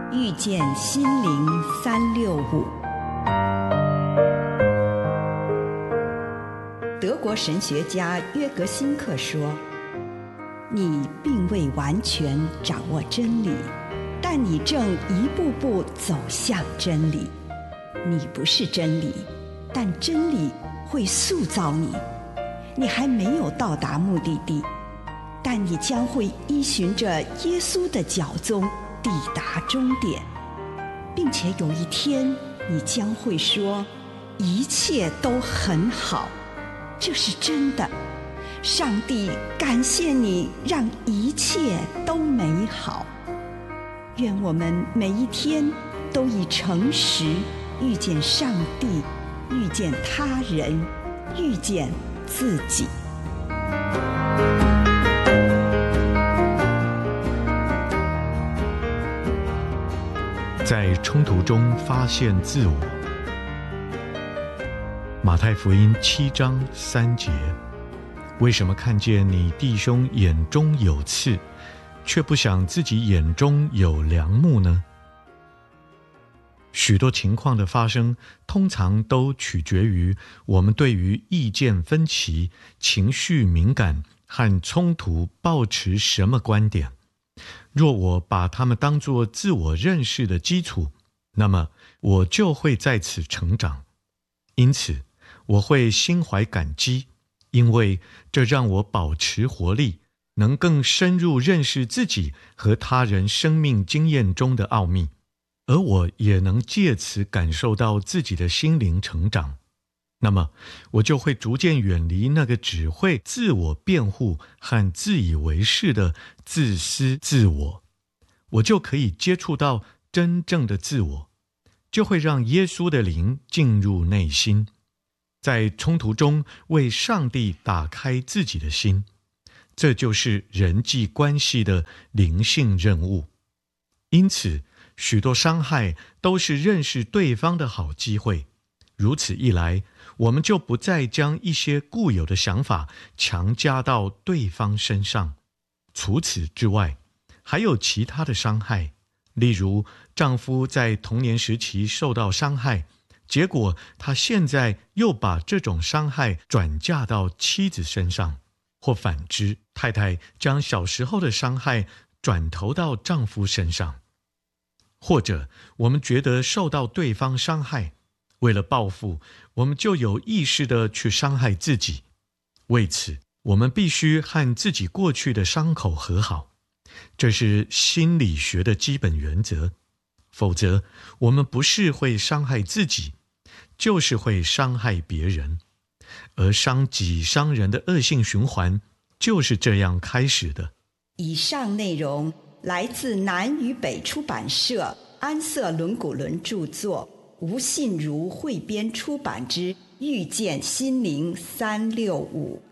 遇见心灵365。德国神学家约格辛克说，你并未完全掌握真理，但你正一步步走向真理。你不是真理，但真理会塑造你。你还没有到达目的地，但你将会依循着耶稣的脚踪抵达终点，并且有一天你将会说，一切都很好。这是真的。上帝感谢你，让一切都美好。愿我们每一天都以诚实遇见上帝，遇见他人，遇见自己。 在冲突中发现自我。马太福音7章3节，为什么看见你弟兄眼中有刺，却不想自己眼中有梁木呢？许多情况的发生，通常都取决于我们对于意见分歧、情绪敏感和冲突抱持什么观点。若我把它们当作自我认识的基础，那么我就会在此成长。因此，我会心怀感激，因为这让我保持活力，能更深入认识自己和他人生命经验中的奥秘。而我也能借此感受到自己的心灵成长，那么我就会逐渐远离那个只会自我辩护和自以为是的自私自我，我就可以接触到真正的自我，就会让耶稣的灵进入内心，在冲突中为上帝打开自己的心。这就是人际关系的灵性任务。因此，许多伤害都是认识对方的好机会。如此一来，我们就不再将一些固有的想法强加到对方身上。除此之外，还有其他的伤害，例如丈夫在童年时期受到伤害，结果他现在又把这种伤害转嫁到妻子身上，或反之，太太将小时候的伤害转投到丈夫身上。或者我们觉得受到对方伤害，为了报复，我们就有意识地去伤害自己。为此，我们必须和自己过去的伤口和好，这是心理学的基本原则。否则，我们不是会伤害自己，就是会伤害别人。而伤己伤人的恶性循环就是这样开始的。 以上内容来自南与北出版社安瑟伦古伦著作，吴信如汇编出版之《遇见心灵365》。